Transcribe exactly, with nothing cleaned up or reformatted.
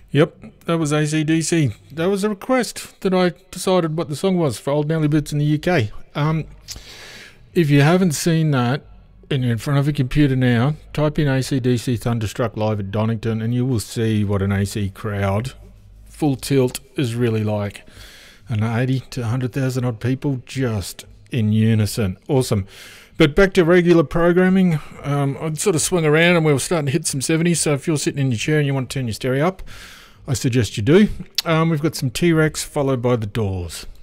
Yep, that was A C D C. That was a request that I decided what the song was for Old Nelly Boots in the U K. Um, if you haven't seen that and you're in front of a computer now, type in A C D C Thunderstruck Live at Donington and you will see what an A C crowd, full tilt, is really like. And eighty to one hundred thousand odd people just in unison. Awesome. But back to regular programming, um, I'd sort of swing around and we were starting to hit some seventies, so if you're sitting in your chair and you want to turn your stereo up, I suggest you do. Um, we've got some T-Rex followed by The Doors.